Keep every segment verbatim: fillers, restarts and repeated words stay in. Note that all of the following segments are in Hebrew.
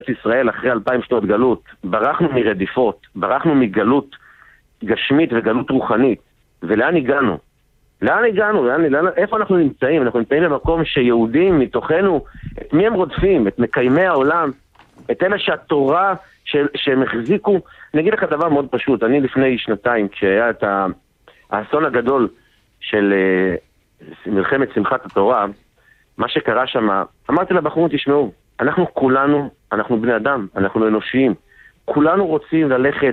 ישראל אחרי אלפיים שנות גלות, ברחנו מרדיפות, ברחנו מגלות גשמית וגלות רוחנית, ולאן הגענו? לאן הגענו? לאן, לאן, איפה אנחנו נמצאים? אנחנו נמצאים במקום שיהודים מתוכנו, את מי הם רודפים? את מקיימי העולם, את אלה שהתורה ש, שהם החזיקו. אני אגיד לך דבר מאוד פשוט, אני לפני שנתיים, כשהיה את האסון הגדול של uh, מלחמת שמחת התורה, מה שקרה שם, אמרתי לבחורים, תשמעו, אנחנו כולנו, אנחנו בני אדם, אנחנו אנושיים, כולנו רוצים ללכת,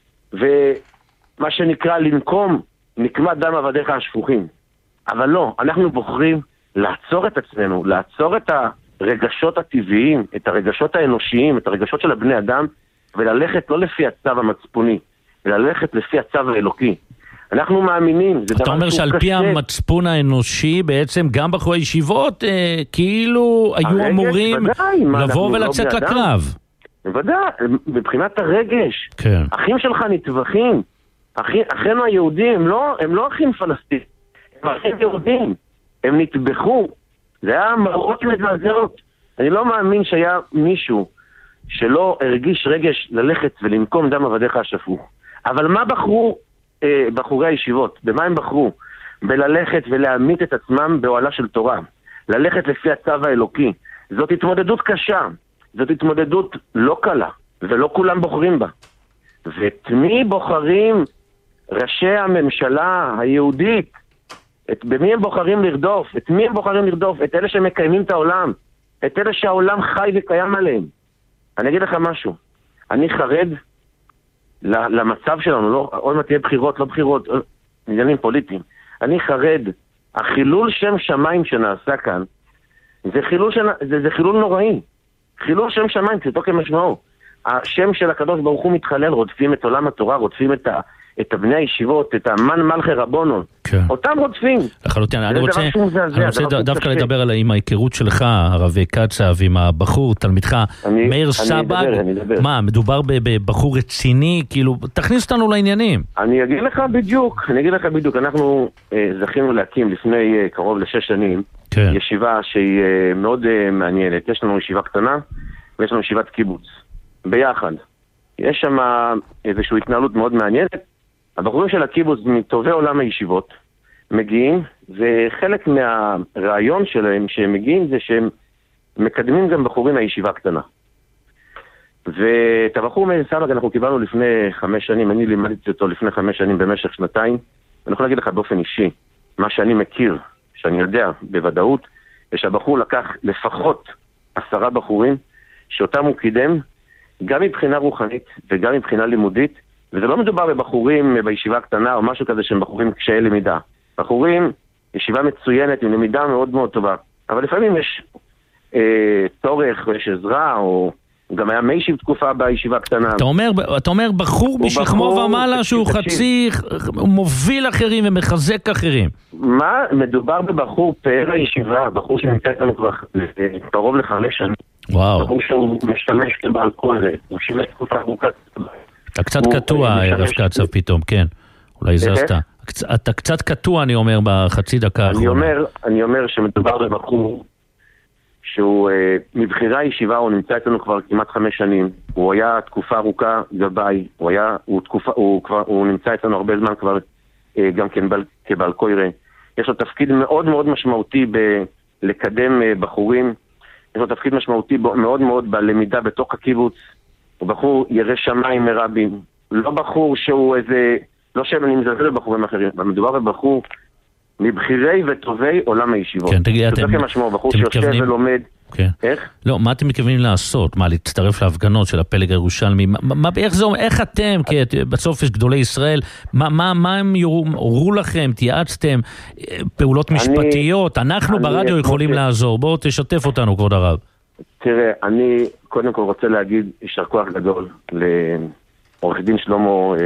ומה שנקרא לנקום, נקמת דם עבדיך השפוכים. אבל לא, אנחנו בוחרים לעצור את עצמנו, לעצור את הרגשות הטבעיים, את הרגשות האנושיים, את הרגשות של הבני אדם, וללכת לא לפי הצו המצפוני, אלא ללכת לפי הצו האלוקי. אנחנו מאמינים. אתה אומר שעל פי המצפון האנושי, בעצם גם בחורי ישיבות, אה, כאילו היו אמורים לבוא ולצאת לקרב. בוודאי, מבחינת הרגש. כן. אחים שלך נטבחים. אחי, אחינו היהודים הם לא, הם לא אחים פלסטינים, הם אחים יהודים, הם נטבחו. זה היה מראות מזעזעות. אני לא מאמין שהיה מישהו שלא הרגיש רגש ללכת ולנקום דם עבדיך השפוך. אבל מה בחרו אה, בחורי הישיבות? במה הם בחרו? בללכת ולהעמיד את עצמם באוהלה של תורה. ללכת לפי הצו האלוקי. זאת התמודדות קשה. זאת התמודדות לא קלה, ולא כולם בוחרים בה. ואת מי בוחרים ראשי הממשלה היהודית? את, במי הם בוחרים לרדוף? את מי הם בוחרים לרדוף? את אלה שמקיימים את העולם. את אלה שהעולם חי וקיים עליהם. אני אגיד לך משהו. אני חרד למצב שלנו, לא, עוד מעט תהיה בחירות, לא בחירות, עניינים פוליטיים. אני חרד. החילול שם שמיים שנעשה כאן, זה חילול, שנה, זה, זה חילול נוראי. חילול שם שמיים, פשוטו כמשמעו. השם של הקדוש ברוך הוא מתחלל, רודפים את עולם התורה, רודפים את, ה, את הבני הישיבות, את המן מלכי רבונון. כן. אותם רודפים. לחלוטין, אני רוצה, אני רוצה דווקא לדבר על עם ההיכרות שלך, הרב קצב, עם הבחור, תלמידך, אני, מאיר סבג. מה, מדובר בבחור רציני? כאילו, תכניס אותנו לעניינים. אני אגיד לך בדיוק, אני אגיד לך בדיוק, אנחנו אה, זכינו להקים לפני אה, קרוב לשש שנים, כן. ישיבה שהיא אה, מאוד אה, מעניינת. יש לנו ישיבה קטנה, ויש לנו ישיבת קיבוץ. ביחד. יש שם איזושהי התנהלות מאוד מעניינת. הבחורים של הקיבוץ מטובי עולם הישיבות מגיעים, וחלק מהרעיון שלהם שהם מגיעים זה שהם מקדמים גם בחורים מהישיבה הקטנה. ואת הבחור מאיר סבג אנחנו קיבלנו לפני חמש שנים, אני לימדתי אותו לפני חמש שנים במשך שנתיים. אני יכול להגיד לך באופן אישי, מה שאני מכיר, שאני יודע בוודאות, זה שהבחור לקח לפחות עשרה בחורים, שאותם הוא קידם, גם מבחינה רוחנית וגם מבחינה לימודית, וזה לא מדובר בבחורים בישיבה קטנה או משהו כזה שהם בחורים קשיי למידה. בחורים, ישיבה מצוינת עם למידה מאוד מאוד טובה, אבל לפעמים יש אה, צורך ויש עזרה, או גם היה מיישיב תקופה בישיבה קטנה. אתה אומר, אתה אומר בחור בשכמו ומעלה שהוא חצי, הוא מוביל אחרים ומחזק אחרים. מה? מדובר בבחור פאר הישיבה, בחור שנמצא איתנו כבר קרוב לחמש שנים. וואו. בחור שהוא משתמש באלכוהול, הוא שימש תקופה ארוכה. אתה קצת קטוע, הרב קצב, פתאום, כן. אולי זזת. אתה קצת קטוע, אני אומר, בחצי דקה האחרונה. אני אומר, אני אומר שמדובר בבחור שהוא מבחירה הישיבה, הוא נמצא איתנו כבר כמעט חמש שנים. הוא היה תקופה ארוכה גבאי, הוא היה, הוא תקופה, הוא כבר, הוא נמצא איתנו הרבה זמן כבר גם כן כבעל קוירה. יש לו תפקיד מאוד מאוד משמעותי בלקדם בחורים. יש לו תפקיד משמעותי מאוד מאוד בלמידה בתוך הקיבוץ. הוא בחור ירא שמיים מרבים. לא בחור שהוא איזה, לא שאני מזלזל בבחורים אחרים, אבל מדובר בבחור מבחירי וטובי עולם הישיבות. כן, תגיד, אתם, אתם, משמעו, בחור אתם שיושב מתכוונים... ולומד. כן. איך? לא, מה אתם מתכוונים לעשות? מה, להצטרף להפגנות של הפלג הירושלמי? מה, מה, איך זה אומר? איך אתם, כי בסוף יש גדולי ישראל, מה, מה, מה הם יורו לכם? תייעצתם? פעולות משפטיות? אני, אנחנו אני ברדיו יכולים ש... לעזור. בואו תשתף אותנו, כבוד הרב. תראה, אני קודם כל רוצה להגיד יישר כוח גדול לעורך דין שלמה,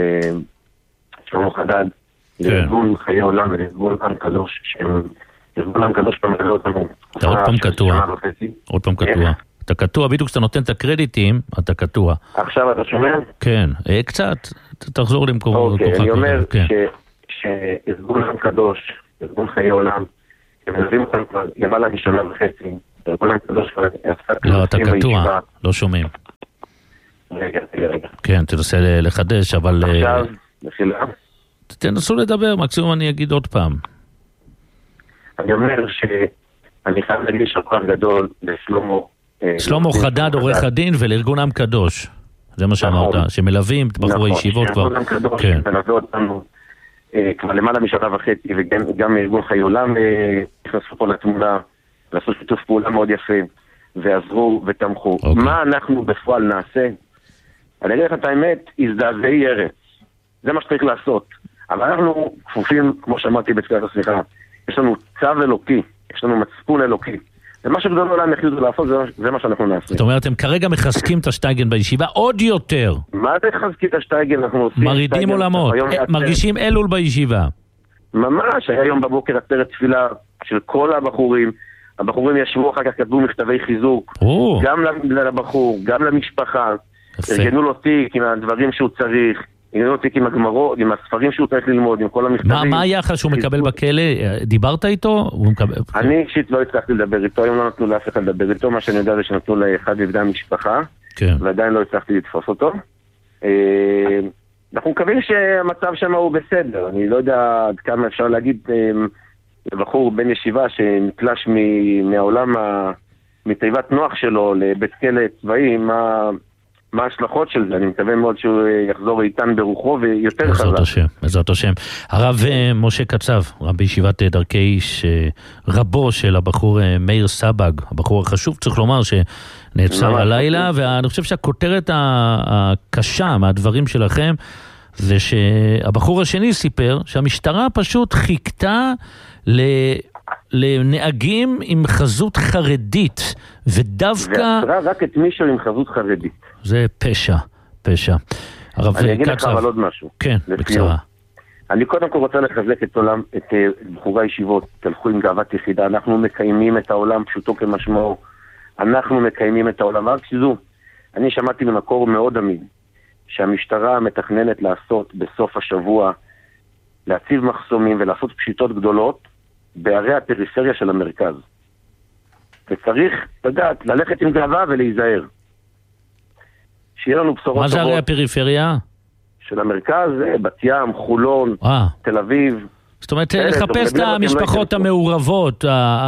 שלמה חדד, לארגון חיי עולם ולארגון עם קדוש, שהם ארגון עם קדוש במלא אותנו. אתה עוד פעם קטוע, עוד פעם קטוע. אתה קטוע, בדיוק כשאתה נותן את הקרדיטים, אתה קטוע. עכשיו אתה שומע? כן, קצת, תחזור למקום. אוקיי, אני אומר שארגון עם קדוש, ארגון חיי עולם, הם מלווים אותנו כבר למעלה משנה וחצי. לא, אתה קטוע, לא שומעים. רגע, רגע, רגע. כן, תנסה לחדש, אבל... עכשיו, מחילה. תנסו לדבר, מקסימום אני אגיד עוד פעם. אני אומר שאני חייב להגיד שפר גדול לשלמה... שלמה חדד, עורך הדין, ולארגון עם קדוש. זה מה שאמרת, שמלווים את בחורי ישיבות כבר. נכון, ארגון עם קדוש, מלווה אותנו כבר למעלה משנה וחצי, וגם ארגון חיי עולם נכנסו פה לתמונה, לעשות שיתוף פעולה מאוד יפה, ועזרו ותמכו. מה אנחנו בפועל נעשה? אני אגיד לך את האמת, הזדעזעי ארץ. זה מה שצריך לעשות. אבל אנחנו כפופים, כמו שאמרתי בתפילת הסליחה, יש לנו צו אלוקי, יש לנו מצפון אלוקי. ומה שגדול עולם החליטו לעשות, זה, זה מה שאנחנו נעשה. זאת אומרת, הם כרגע מחזקים את השטייגן בישיבה עוד יותר. מה זה מחזקים את השטייגן? אנחנו עושים... מרידים עולמות, מרגישים אלול בישיבה. ממש, היה היום בבוקר עצרת תפילה של כל הבחורים. הבחורים ישבו אחר כך, כתבו מכתבי חיזוק. או. גם לבחור, גם למשפחה. ארגנו לו תיק עם הדברים שהוא צריך. ארגנו לו תיק עם הגמרות, עם הספרים שהוא צריך ללמוד, עם כל המכתבים. מה, מה היחס שהוא מקבל בכלא? דיברת איתו? אני אישית לא הצלחתי לדבר איתו, היום לא נתנו לאף אחד לדבר איתו, מה שאני יודע זה שנתנו לאחד מבני המשפחה, ועדיין לא הצלחתי לתפוס אותו. אנחנו מקווים שהמצב שם הוא בסדר, אני לא יודע עד כמה אפשר להגיד לבחור בן ישיבה שנתלש מהעולם, מתיבת נוח שלו לבית כלא צבאי, מה... מה ההשלכות של זה? אני מקווה מאוד שהוא יחזור איתן ברוחו ויותר חזק. בעזרת השם, בעזרת השם. הרב משה קצב, רב בישיבת דרכי איש, רבו של הבחור מאיר סבג, הבחור החשוב, צריך לומר שנעצר הלילה, ואני חושב שהכותרת הקשה מהדברים שלכם, זה שהבחור השני סיפר שהמשטרה פשוט חיכתה ל... לנהגים עם חזות חרדית, ודווקא... ועצרה רק את מישהו עם חזות חרדית. זה פשע, פשע. אני אגיד לך אבל עוד משהו. כן, בקצרה. אני קודם כל רוצה לחזק את עולם, את בחורי הישיבות, תלכו עם גאוות יחידה, אנחנו מקיימים את העולם פשוטו כמשמעו, אנחנו מקיימים את העולם, רק שזו, אני שמעתי ממקור מאוד אמין, שהמשטרה מתכננת לעשות בסוף השבוע, להציב מחסומים ולעשות פשיטות גדולות, בערי הפריפריה של המרכז. וצריך, לדעת, ללכת עם גאווה ולהיזהר. שיהיה לנו בשורות טובות. מה זה ערי הפריפריה? של המרכז, בת ים, חולון, אה. תל אביב. זאת אומרת, לחפש את המשפחות המעורבות.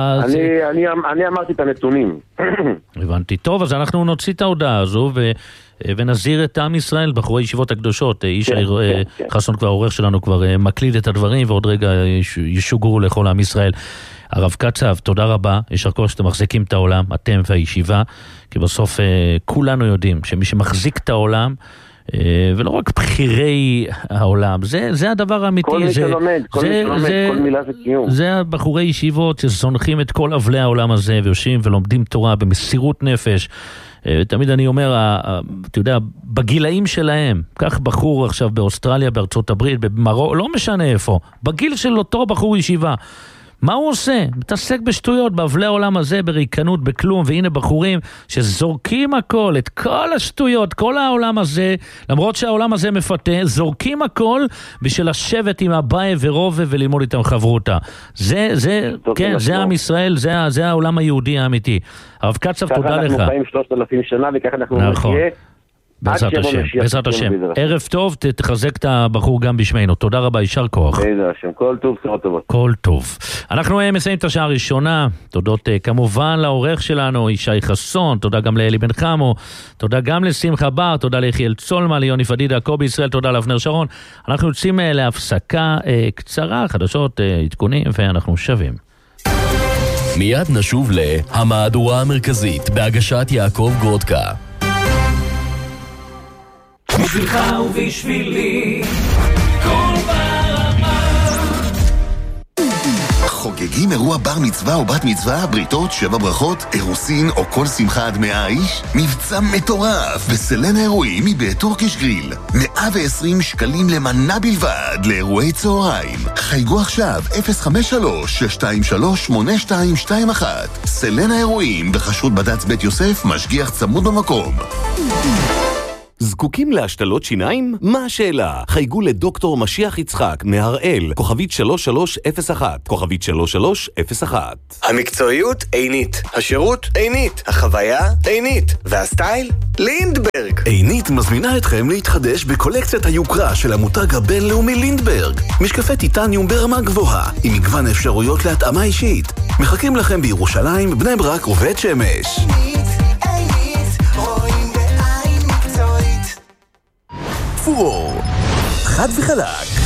אני אמרתי את הנתונים. הבנתי. טוב, אז אנחנו נוציא את ההודעה הזו ונזהיר את עם ישראל, בחורי ישיבות הקדושות. איש חסון כבר, העורך שלנו, כבר מקליד את הדברים, ועוד רגע ישוגרו לכל עם ישראל. הרב קצב, תודה רבה. יישר כוח שאתם מחזיקים את העולם, אתם והישיבה, כי בסוף כולנו יודעים שמי שמחזיק את העולם, ולא רק בחירי העולם, זה, זה הדבר האמיתי. כל מי שלומד, כל מי שלומד, כל מילה זה קיום. זה הבחורי ישיבות שזונחים את כל אבלי העולם הזה, ויושבים ולומדים תורה במסירות נפש. תמיד אני אומר, אתה יודע, בגילאים שלהם, כך בחור עכשיו באוסטרליה, בארצות הברית, במרוקו, לא משנה איפה, בגיל של אותו בחור ישיבה, מה הוא עושה? מתעסק בשטויות, באבלי העולם הזה, בריקנות, בכלום, והנה בחורים שזורקים הכל, את כל השטויות, כל העולם הזה, למרות שהעולם הזה מפתה, זורקים הכל בשביל לשבת עם הבאי ורובה וללמוד איתם חברותה. זה, זה, כן, זה עם ישראל, זה, זה העולם היהודי האמיתי. הרב קצב, תודה לך. ככה אנחנו חיים שלושת אלפים שנה, וככה אנחנו נחיה. בעזרת השם, בעזרת השם. ערב טוב, תחזק את הבחור גם בשמנו. תודה רבה, יישר כוח. בעזרת השם, כל טוב, בשורות טובות. כל טוב. אנחנו מסיימים את השעה הראשונה. תודות כמובן לעורך שלנו, ישי חסון, תודה גם לאלי בן חמו, תודה גם לשמחה בר, תודה ליחיאל צולמה, ליוני פדידה, קובי ישראל, תודה לאבנר שרון. אנחנו יוצאים להפסקה קצרה, חדשות, עדכונים, ואנחנו שווים. מיד נשוב להמהדורה המרכזית בהגשת יעקב גרודקה. בשבילך ובשבילי כל ברמה. חוגגים אירוע בר מצווה או בת מצווה, בריתות, שבע ברכות, אירוסין או כל שמחה עד מאה איש? מבצע מטורף בסלן האירועים מבית טורקיש גריל. מאה ועשרים שקלים למנה בלבד לאירועי צהריים. חייגו עכשיו אפס חמש שלוש שש שתיים שלוש שמונה שתיים שתיים אחת. סלן האירועים בחשות בד"ץ בית יוסף, משגיח צמוד במקום. זקוקים להשתלות שיניים? מה השאלה? חייגו לדוקטור משיח יצחק מהראל, כוכבית שלוש שלוש אפס אחת, כוכבית שלוש שלוש אפס אחת. המקצועיות עינית, השירות עינית, החוויה עינית, והסטייל לינדברג. עינית מזמינה אתכם להתחדש בקולקציית היוקרה של המותג הבינלאומי לינדברג. משקפי טיטניום ברמה גבוהה, עם מגוון אפשרויות להתאמה אישית. מחכים לכם בירושלים, בני ברק ובית שמש. עינית, עינית, רואים בעין מקצועית. פור, חד וחלק.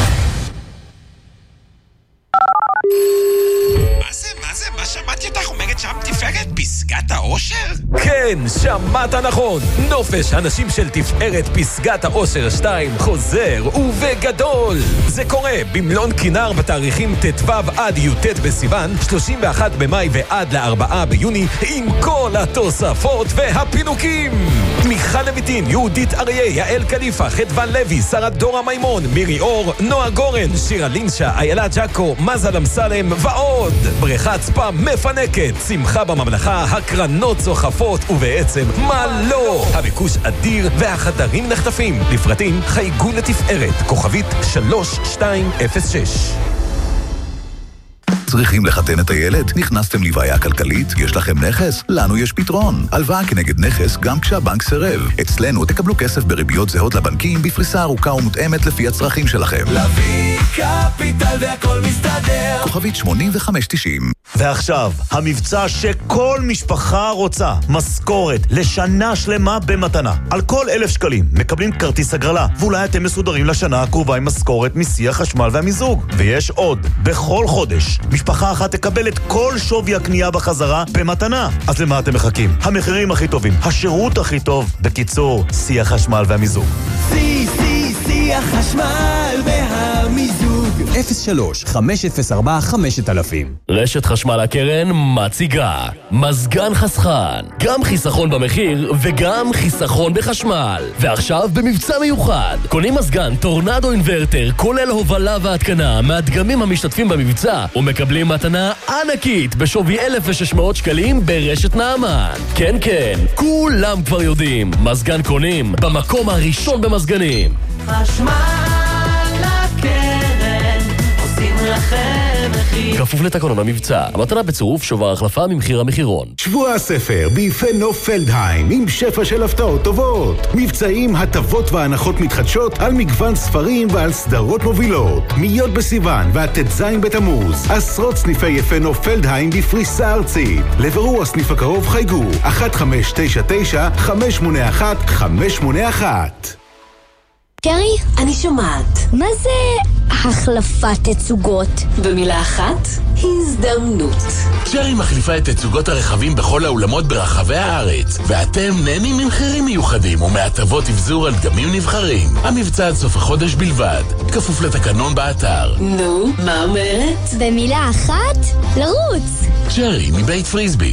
מה זה, מה זה, מה שמעתי אותך אומרת שם תפארת פסגת האושר? כן, שמעת נכון. נופש הנשים של תפארת פסגת האושר שתיים חוזר ובגדול. זה קורה במלון כינר בתאריכים ט"ו עד י"ט בסיוון, שלושים ואחד במאי ועד לארבעה ביוני, עם כל התוספות והפינוקים. מיכל לויטין, יהודית אריה, יעל קליפה, חדוון לוי, שרה דורה מימון, מירי אור, נועה גורן, שירה לינשה, איילה ג'קו, מזל אמסלם ועוד. בריכת ספא מפנקת, שמחה בממלכה, הקרנות צוחפות, ובעצם מה לא? הביקוש אדיר והחדרים נחטפים. לפרטים חייגו לתפארת, כוכבית שלוש שתיים אפס שש. צריכים לחתן את הילד? נכנסתם לבעיה כלכלית? יש לכם נכס? לנו יש פתרון. הלוואה כנגד נכס גם כשהבנק סירב. אצלנו תקבלו כסף בריביות זהות לבנקים בפריסה ארוכה ומותאמת לפי הצרכים שלכם. להביא קפיטל והכל מסתדר. כוכבית שמונים וחמש תשעים. ועכשיו, המבצע שכל משפחה רוצה. משכורת לשנה שלמה במתנה. על כל אלף שקלים מקבלים כרטיס הגרלה, ואולי אתם מסודרים לשנה הקרובה עם משכורת מסי החשמל והמיזוג. ויש עוד, בכל חודש משפחה אחת תקבל את כל שווי הקנייה בחזרה במתנה. אז למה אתם מחכים? המחירים הכי טובים, השירות הכי טוב, בקיצור, סי החשמל והמיזוג. סי, סי, סי החשמל והמיזוג. אפס שלוש חמש אפס ארבע חמש אלפים. רשת חשמל הקרן מציגה מזגן חסכן, גם חיסכון במחיר וגם חיסכון בחשמל. ועכשיו במבצע מיוחד, קונים מזגן טורנדו אינברטר כולל הובלה והתקנה מהדגמים המשתתפים במבצע ומקבלים מתנה ענקית בשווי אלף ושש מאות שקלים ברשת נעמן. כן כן, כולם כבר יודעים, מזגן קונים במקום הראשון במזגנים. חשמל הקרן עושים לכם מחיר. כפוף לתקנון המבצע, המתנה בצירוף שובר החלפה ממחיר המחירון. שבוע הספר ביפה נוף פלדהיים עם שפע של הפתעות טובות, מבצעים, הטבות והנחות מתחדשות על מגוון ספרים ועל סדרות מובילות. מיוד בסיוון ועד ט"ז בתמוז, עשרות סניפי יפה נוף פלדהיים בפריסה ארצית. לברור הסניף הקרוב חייגו אחת חמש תשע תשע חמש שמונה אחת חמש שמונה אחת. קרי, אני שומעת. מה זה החלפת תצוגות? במילה אחת, הזדמנות. קרי מחליפה את תצוגות הרכבים בכל האולמות ברחבי הארץ, ואתם נהנים ממחירים מיוחדים ומהטבות אבזור על דגמים נבחרים. המבצע עד סוף החודש בלבד, כפוף לתקנון באתר. נו, מה אומרת? במילה אחת, לרוץ. קרי מבית פריסבי.